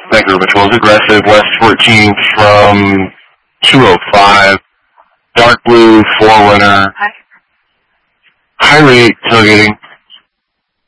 Vancouver Patrol's aggressive, West 14th from 205, dark blue, 4-runner, high rate, tailgating.